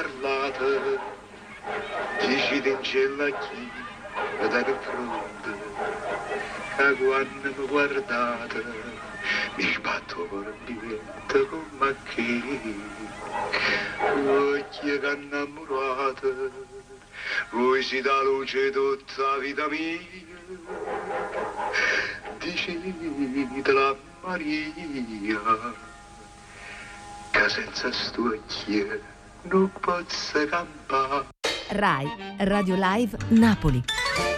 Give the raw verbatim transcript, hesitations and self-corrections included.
parlato, dici di cella chi da fronte, che quando mi guardate mi sbatto per biglietto come chi, occhi che innamorate, voi siete la luce tutta la vita mia, dici la Maria, che senza sto occhi non posso campare. Rai Radio Live Napoli.